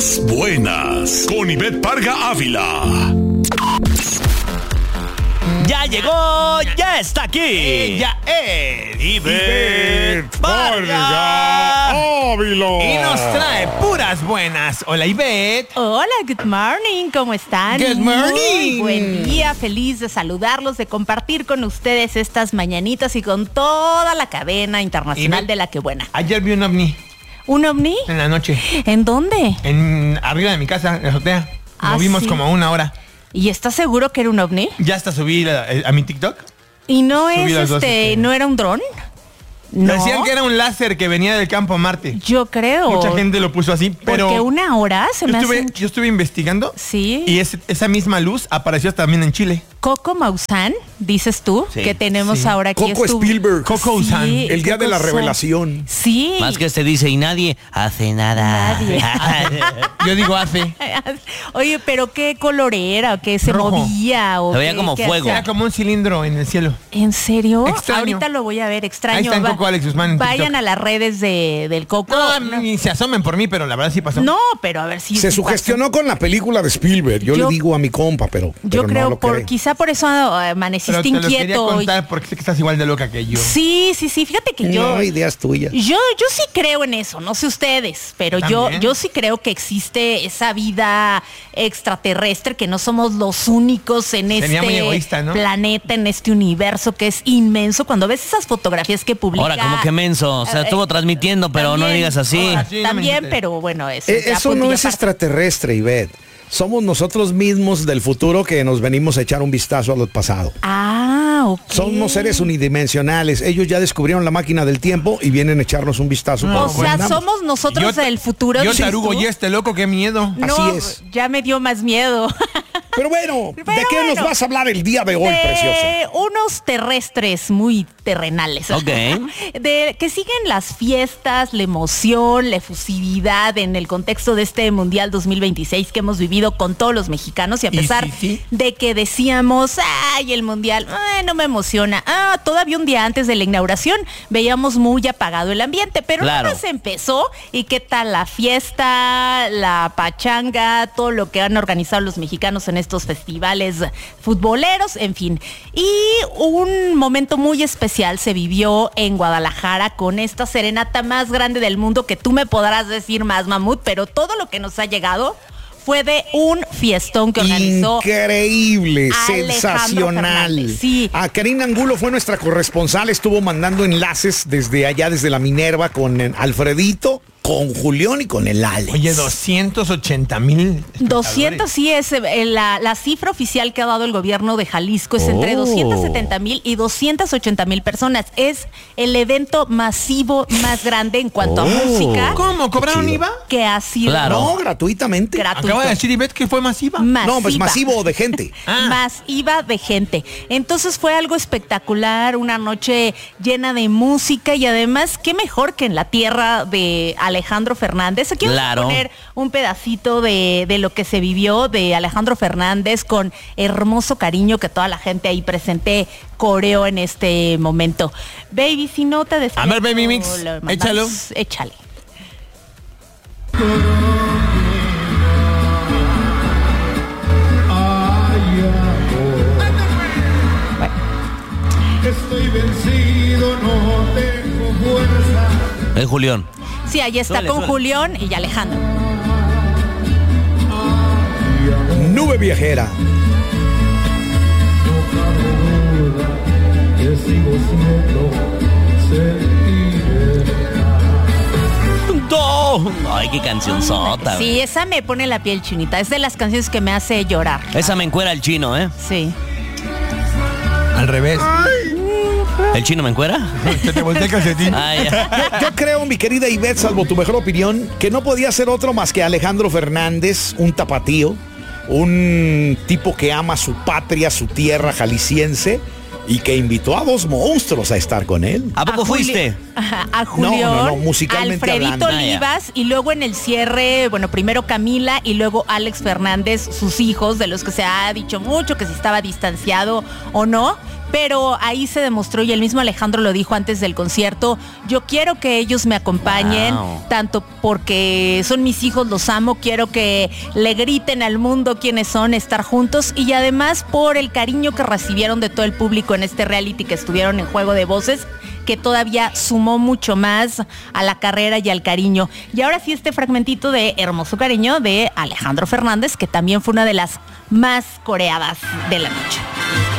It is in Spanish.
Puras buenas, con Ivette Parga Ávila. Ya llegó, ya está aquí. Ella es Ivette Parga Ávila. y nos trae puras buenas. Hola, Ivette. Hola, good morning, ¿cómo están? Good morning. Muy buen día, feliz de saludarlos, de compartir con ustedes estas mañanitas y con toda la cadena internacional Ivette, de La Que Buena. Ayer vi un ovni ¿Un ovni? en la noche, ¿En dónde? arriba de mi casa, en la azotea. Ah, Lo vimos ¿sí? como 1 hora. ¿Y estás seguro que era un ovni? Ya hasta subí a mi TikTok. ¿Y no Subí las es dos, no era un dron? No. Decían que era un láser que venía del campo Marte. Yo creo. Mucha gente lo puso así, pero Porque 1 hora se me hace... yo estuve investigando. Sí. Y esa misma luz apareció también en Chile. Coco Maussan, dices tú, Sí, que tenemos sí. ahora aquí. Coco Spielberg. Coco Sí, Usan. El día de la Coco Usan. revelación. Sí. Más que se dice y nadie hace nada. Nadie. Yo digo hace. Oye, pero ¿qué color era? ¿O qué se Rojo. movía? ¿O Se veía qué- como qué fuego. hacía? Era como un cilindro en el cielo. ¿En serio? Extraño. Ahorita lo voy a ver, extraño. Ahí está en Coco Alex Guzmán en Vayan TikTok. a las redes del Coco. No, ni se asomen por mí, pero la verdad sí pasó. No, pero a ver si... Se si sugestionó con la película de Spielberg. Yo Yo- le digo a mi compa, pero Yo no creo, lo cree. quizá por eso Pero amaneciste te lo quería inquieto. contar porque sé que estás igual de loca que yo. Sí, fíjate que yo... No, ideas tuyas. Yo sí creo en eso, no sé ustedes, pero ¿También? yo sí creo que existe esa vida extraterrestre, que no somos los únicos en Sería muy este egoísta, ¿no? planeta, en este universo que es inmenso. Cuando ves esas fotografías que publica... Ahora, como que menso. O sea, estuvo transmitiendo, pero no también. digas así. Ahora sí, no me También, insultes. pero bueno, eso. ya Eso punto no y es aparte. extraterrestre, Ivette. Somos nosotros mismos del futuro que nos venimos a echar un vistazo al pasado. Ah, ok. Somos seres unidimensionales. Ellos ya descubrieron la máquina del tiempo y vienen a echarnos un vistazo. No, O para que sea, aprendamos. somos nosotros Yo- del futuro. Yo dices tarugo tú. y este loco, qué miedo. No, Así es. ya me dio más miedo. Pero bueno, ¿de Pero qué bueno. nos vas a hablar el día de hoy, De preciosa? unos terrestres muy terrenales. Ok. De que siguen las fiestas, la emoción, la efusividad en el contexto de este Mundial 2026 que hemos vivido con todos los mexicanos, y a Y pesar sí. de que decíamos, ay, el Mundial, no me emociona. Todavía un día antes de la inauguración veíamos muy apagado el ambiente, pero Claro. nada más empezó. ¿Y qué tal la fiesta, la pachanga, todo lo que han organizado los mexicanos en estos festivales futboleros, en fin? Y un momento muy especial se vivió en Guadalajara con esta serenata más grande del mundo, que tú me podrás decir más, Mamut, pero todo lo que nos ha llegado fue de un fiestón que organizó Increíble, Alejandro sensacional. Fernández, sí. Karina Angulo fue nuestra corresponsal, estuvo mandando enlaces desde allá, desde la Minerva, con Alfredito, con Julián y con el Ale. Oye, 280,000. 200, sí, es la cifra oficial que ha dado el gobierno de Jalisco, es entre 270,000 y 280,000 personas. Es el evento masivo más grande en cuanto a música ¿Cómo? ¿Cobraron Qué chido. IVA? que ha sido Claro. No, gratuitamente. gratuito. Acaba de decir Ivette que fue masiva. Masiva. No, pues masivo de gente. Masiva de gente. Entonces fue algo espectacular, una noche llena de música, y además, qué mejor que en la tierra de Alejandro Fernández. Aquí Claro. vamos a poner un pedacito de lo que se vivió de Alejandro Fernández, con hermoso cariño que toda la gente ahí presente coreó en este momento. Baby, si no te despido. A ver, Baby Mix, échalo. Échale. Estoy vencido, no tengo fuerza. Julián. Sí, ahí está Suele, con suele. Julián y Alejandro. Nube viajera. No cabe duda que sigo siendo Ay, qué cancionzota. Sí, esa me pone la piel chinita. Es de las canciones que me hace llorar. Esa me encuera el chino, ¿eh? Sí. Al revés. ¿El chino me encuera? Se te voltea el calcetín. Ay, ya. Yo creo, mi querida Ivette, salvo tu mejor opinión, que no podía ser otro más que Alejandro Fernández, un tapatío, un tipo que ama su patria, su tierra jalisciense, y que invitó a 2 monstruos a estar con él. ¿A poco A Juli- fuiste? a Julián, No, musicalmente Alfredito hablando. Olivas y luego en el cierre, bueno, primero Camila y luego Alex Fernández, sus hijos, de los que se ha dicho mucho que si estaba distanciado o no. Pero ahí se demostró, y el mismo Alejandro lo dijo antes del concierto, yo quiero que ellos me acompañen, tanto porque son mis hijos, los amo, quiero que le griten al mundo quiénes son, estar juntos, y además por el cariño que recibieron de todo el público en este reality que estuvieron en Juego de Voces, que todavía sumó mucho más a la carrera y al cariño. Y ahora sí, este fragmentito de Hermoso Cariño de Alejandro Fernández, que también fue una de las más coreadas de la noche.